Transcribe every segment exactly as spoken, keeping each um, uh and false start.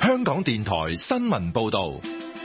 香港電台新聞報道。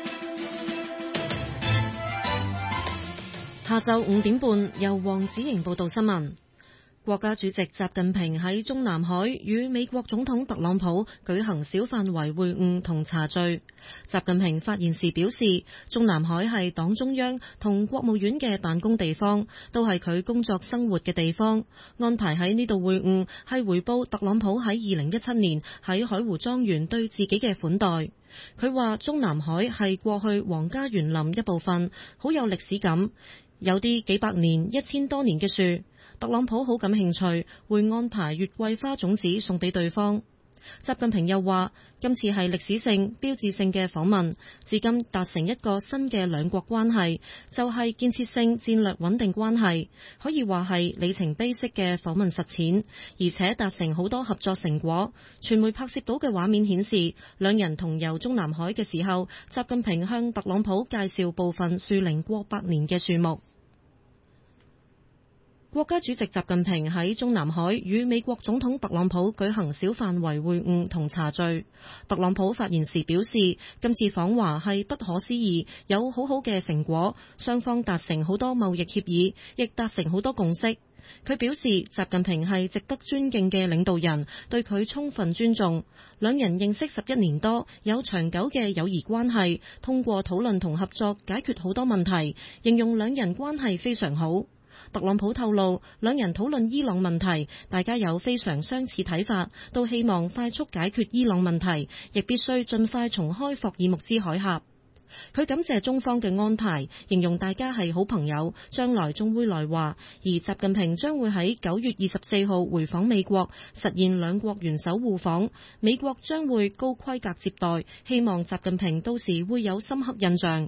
下晝五點半，由黃子瑩報道新聞。國家主席習近平喺中南海與美國總統特朗普舉行小範圍會晤同茶敘。習近平發言時表示，中南海係黨中央同國務院嘅辦公地方，都係佢工作生活嘅地方。安排喺呢度會晤係回報特朗普喺二零一七年喺海湖莊園對自己嘅款待。佢話中南海係過去皇家園林一部分，好有歷史感，有啲幾百年、一千多年嘅樹。特朗普好感興趣，會安排月桂花種子送俾對方。習近平又話，今次係歷史性、標誌性嘅訪問，至今達成一個新嘅兩國關係，就係建設性戰略穩定關係，可以話係里程碑式嘅訪問實踐，而且達成好多合作成果。傳媒拍攝到嘅畫面顯示，兩人同遊中南海嘅時候，習近平向特朗普介紹部分樹齡過百年嘅樹木。國家主席習近平喺中南海與美國總統特朗普舉行小範圍會晤同茶敘。特朗普發言時表示，今次訪華係不可思議，有好好嘅成果，雙方達成好多貿易協議，亦達成好多共識。佢表示，習近平係值得尊敬嘅領導人，對佢充分尊重。兩人認識十一年多，有長久嘅友誼關係，通過討論同合作解決好多問題，形容兩人關係非常好。特朗普透露，兩人討論伊朗問題，大家有非常相似睇法，都希望快速解決伊朗問題，亦必須盡快重開霍爾木茲海峽。佢感謝中方嘅安排，形容大家係好朋友，將來仲會來華。而習近平將會喺九月二十四號回訪美國，實現兩國元首互訪，美國將會高規格接待，希望習近平到時會有深刻印象。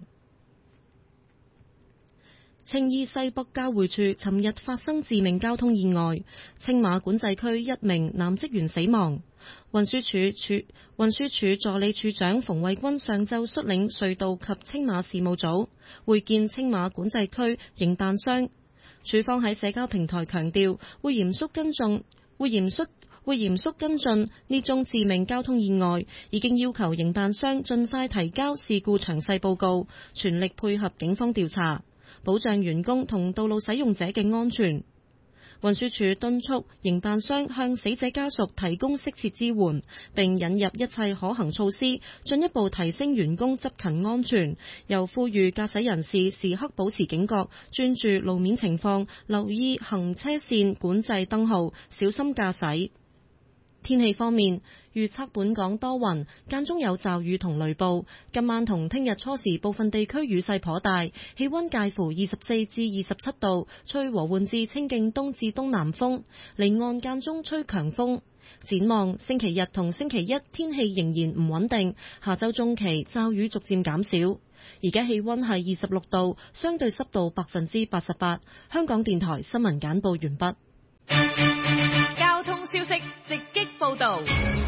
青衣西北交匯處尋日發生致命交通意外，青馬管制區一名男職員死亡。運輸署署運輸署助理處長馮衛軍上晝率領隧道及青馬事務組會見青馬管制區營辦商，署方喺社交平台強調會嚴肅跟進，會嚴肅會嚴肅跟進呢宗致命交通意外，已經要求營辦商盡快提交事故詳細報告，全力配合警方調查，保障員工同道路使用者嘅安全。運輸署敦促營辦商向死者家屬提供適切支援，並引入一切可行措施，進一步提升員工執勤安全。又呼籲駕駛人士時刻保持警覺，專注路面情況，留意行車線管制燈號，小心駕駛。天氣方面，預測本港多雲，間中有驟雨同雷暴。今晚同聽日初時部分地區雨勢頗大，氣溫介乎二十四至二十七度，吹和緩至清勁東至東南風，離岸間中吹強風。展望星期日同星期一天氣仍然唔穩定，下周中期驟雨逐漸減少。而家氣溫係二十六度，相對濕度百分之八十八。香港電台新聞簡報完畢。 交通消息直擊報道。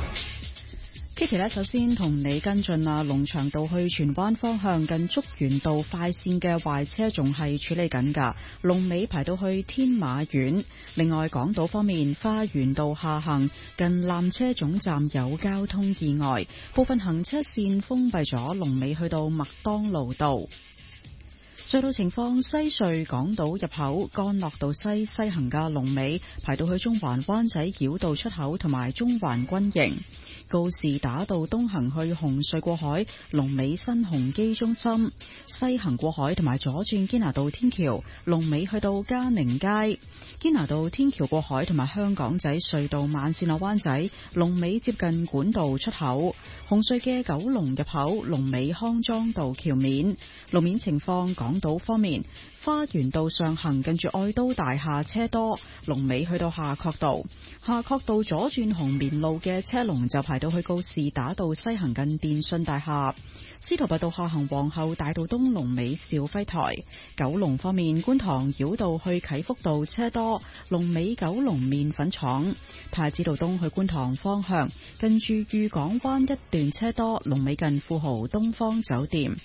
Kitty 呢，首先同你跟進啊，龍翔道去荃灣方向近竹園道快線嘅壞車仲係處理緊㗎，龍尾排到去天馬苑。另外，港島方面，花園道下行近纜車總站有交通意外，部分行車線封閉咗，龍尾去到麥當勞道。隧道情況，西隧港島入口干諾道西西行嘅龍尾排到去中環灣仔繞道出口同埋中環軍營，告士打道東行去紅隧過海龍尾新鴻基中心，西行過海同埋左轉堅拿道天橋龍尾去到嘉寧街，堅拿道天橋過海同埋香港仔隧道慢線落灣仔龍尾接近管道出口，紅隧嘅九龍入口龍尾康莊道橋面。路面情況，港島方面，花園道上行近住愛都大廈車多，龍尾去到夏慤道，夏慤道左轉紅棉路嘅車龍就排到去告士打道西行近電訊大廈，司徒拔道下行皇后大道東龍尾兆輝台。九龍方面，觀塘繞道去啟福道車多，龍尾九龍麵粉廠，太子道東去觀塘方向近住裕港灣一段車多，龍尾近富豪東方酒店。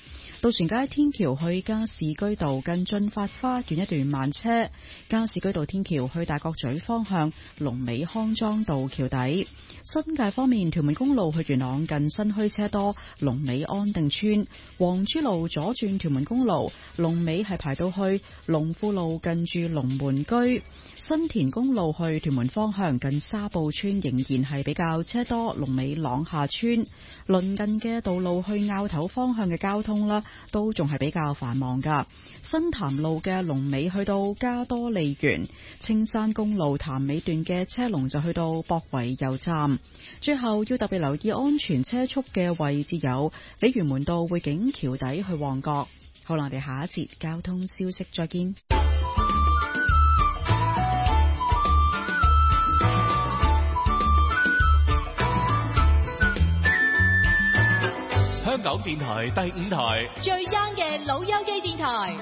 渡船街天橋去加士居道近駿發花園一段慢車，加士居道天橋去大角咀方向龍尾康莊道橋底。新界方面，屯門公路去元朗近新墟車多，龍尾安定村。黃珠路左轉屯門公路，龍尾係排到去龍富路近住龍門居。新田公路去屯門方向近沙埔村仍然係比較車多，龍尾朗下村。鄰近嘅道路去坳頭方向嘅交通啦，都仲係比較繁忙噶。新潭路嘅龍尾去到加多利園，青山公路潭尾段嘅車龍就去到博圍油站。最後要特別留意安全車速嘅位置有鯉魚門道匯景橋底去旺角。好啦，我哋下一節交通消息再見。 香港電台第五台最 young 嘅老友記電台。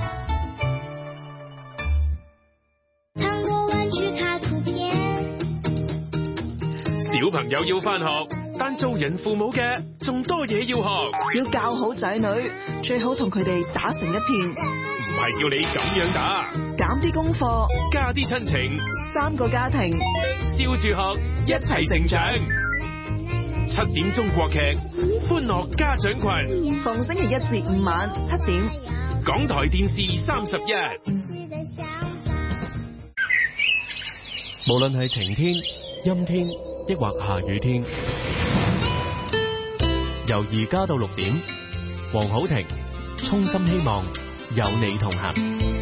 糖果玩具卡圖片。 小朋友要返學，但做人父母嘅仲多嘢要學。 要教好仔女，最好同佢哋打成一片。 唔係叫你咁樣打， 減啲功課， 加啲親情， 三個家庭， 笑住學，一齊成長。七點中國劇，歡樂家長群， 逢星期一至五晚七點， 港台電視三十一。無論係晴天、陰天，抑或下雨天，由而家到六點，黃好婷衷心希望有你同行。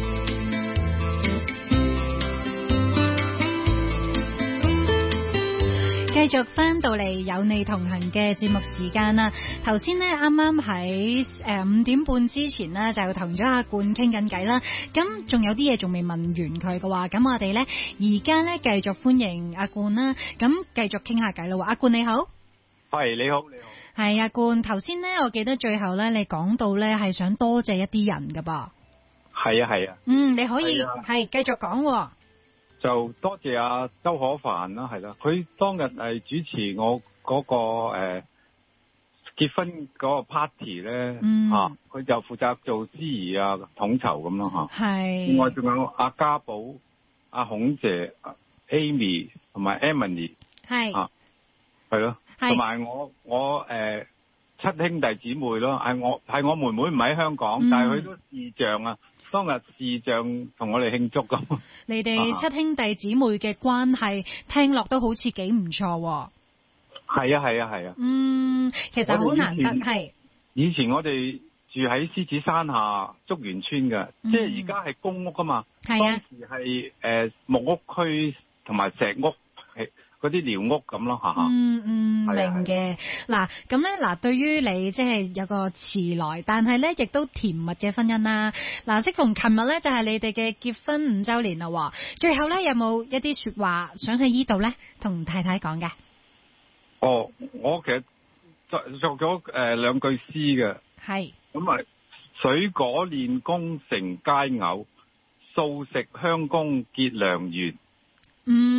繼續翻到嚟有你同行嘅節目時間啦。頭先呢，啱啱喺誒五點半之前呢，就同咗阿冠傾緊偈啦。咁仲有啲嘢仲未問完佢嘅話，咁我哋呢而家呢繼續歡迎阿冠啦。咁繼續傾下偈啦。阿冠你好， 係你好，你好。 係阿冠，頭先呢，我記得最後呢，你講到呢係想多謝一啲人噶噃。 係啊係啊。 嗯，你可以係繼續講。 就多謝阿周可凡啦，係啦，佢當日係主持我嗰、嗰個誒、呃、結婚嗰個 party 咧， 嗯， 啊，佢就負責做司儀啊、統籌咁咯吓。 係。 另外仲有阿家寶、阿孔姐、Amy 同埋 Emily， 係啊，係咯，同埋我我誒、呃、七兄弟姊妹咯，係我係我妹妹唔喺香港，嗯、但係佢都視像啊。當日視像同我哋慶祝咁， 你哋七兄弟姊妹嘅關係聽落都好似幾唔錯。 係啊係啊係啊。 嗯，其實好難得係。 以前我哋住喺獅子山下竹園村嘅，嗯、即係而家係公屋噶嘛。係啊。當時係誒木屋區同埋石屋。嗰啲寮屋咁咯嚇， 嗯嗯，明嘅。嗱咁咧，嗱對於你即係有個遲來，但係咧亦都甜蜜嘅婚姻啦。嗱，適逢琴日咧就係你哋嘅結婚五週年啦喎。最後咧有冇一啲説話想喺依度咧同太太講嘅？ 哦，我其實作作咗誒兩句詩嘅。係。咁啊，水果練功成佳偶，素食香宮結良緣。嗯。